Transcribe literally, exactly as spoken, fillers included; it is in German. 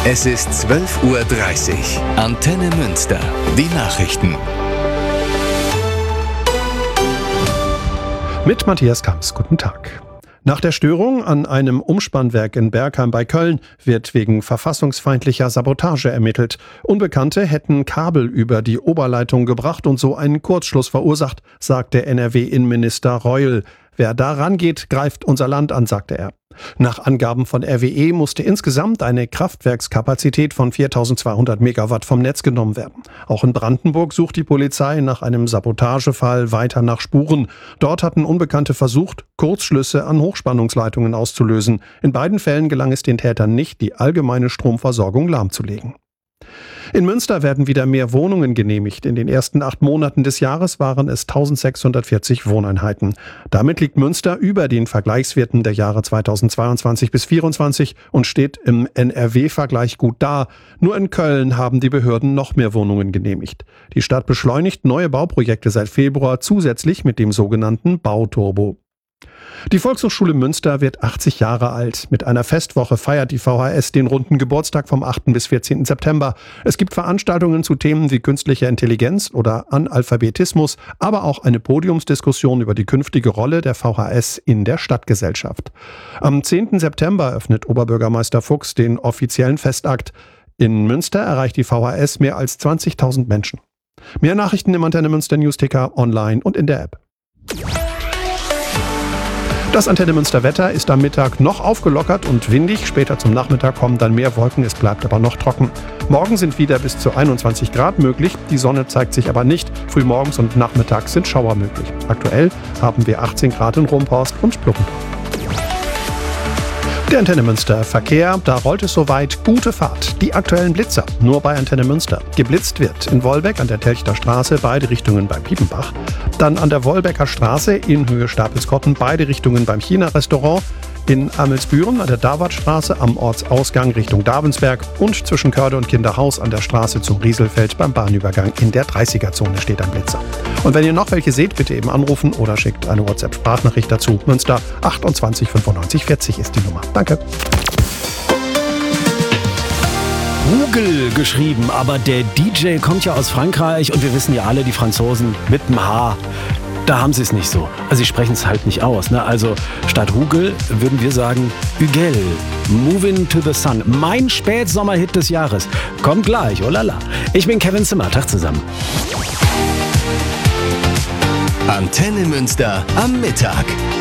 Es ist zwölf Uhr dreißig. Antenne Münster. Die Nachrichten. Mit Matthias Kamps. Guten Tag. Nach der Störung an einem Umspannwerk in Bergheim bei Köln wird wegen verfassungsfeindlicher Sabotage ermittelt. Unbekannte hätten Kabel über die Oberleitung gebracht und so einen Kurzschluss verursacht, sagte N R W-Innenminister Reul. Wer da rangeht, greift unser Land an, sagte er. Nach Angaben von R W E musste insgesamt eine Kraftwerkskapazität von viertausendzweihundert Megawatt vom Netz genommen werden. Auch in Brandenburg sucht die Polizei nach einem Sabotagefall weiter nach Spuren. Dort hatten Unbekannte versucht, Kurzschlüsse an Hochspannungsleitungen auszulösen. In beiden Fällen gelang es den Tätern nicht, die allgemeine Stromversorgung lahmzulegen. In Münster werden wieder mehr Wohnungen genehmigt. In den ersten acht Monaten des Jahres waren es eintausendsechshundertvierzig Wohneinheiten. Damit liegt Münster über den Vergleichswerten der Jahre zweitausendzweiundzwanzig bis zweitausendvierundzwanzig und steht im N R W-Vergleich gut da. Nur in Köln haben die Behörden noch mehr Wohnungen genehmigt. Die Stadt beschleunigt neue Bauprojekte seit Februar zusätzlich mit dem sogenannten Bauturbo. Die Volkshochschule Münster wird achtzig Jahre alt. Mit einer Festwoche feiert die V H S den runden Geburtstag vom achten bis vierzehnten September. Es gibt Veranstaltungen zu Themen wie künstlicher Intelligenz oder Analphabetismus, aber auch eine Podiumsdiskussion über die künftige Rolle der V H S in der Stadtgesellschaft. Am zehnten September öffnet Oberbürgermeister Fuchs den offiziellen Festakt. In Münster erreicht die V H S mehr als zwanzigtausend Menschen. Mehr Nachrichten im Antenne Münster Newsticker, online und in der App. Das Antenne Münster Wetter ist am Mittag noch aufgelockert und windig. Später zum Nachmittag kommen dann mehr Wolken, es bleibt aber noch trocken. Morgen sind wieder bis zu einundzwanzig Grad möglich. Die Sonne zeigt sich aber nicht. Frühmorgens und nachmittags sind Schauer möglich. Aktuell haben wir achtzehn Grad in Rumphorst und Spluckendorf. Der Antenne Münster Verkehr, da rollt es soweit. Gute Fahrt. Die aktuellen Blitzer, nur bei Antenne Münster. Geblitzt wird in Wolbeck an der Telchter Straße, beide Richtungen beim Piepenbach. Dann an der Wolbecker Straße in Höhe Stapelskotten, beide Richtungen beim China-Restaurant. In Amelsbüren an der Davartstraße am Ortsausgang Richtung Davensberg und zwischen Körde und Kinderhaus an der Straße zum Rieselfeld beim Bahnübergang in der dreißiger-Zone steht ein Blitzer. Und wenn ihr noch welche seht, bitte eben anrufen oder schickt eine WhatsApp-Sprachnachricht dazu. Münster achtundzwanzig fünfundneunzig vierzig ist die Nummer. Danke. Hugel geschrieben, aber der D J kommt ja aus Frankreich und wir wissen ja alle, die Franzosen mit dem H. Da haben sie es nicht so. Also sie sprechen es halt nicht aus. Ne? Also statt Hugel würden wir sagen Hugel. Moving to the Sun. Mein Spätsommerhit des Jahres. Kommt gleich, oh lala. Ich bin Kevin Zimmer. Tag zusammen. Antenne Münster am Mittag.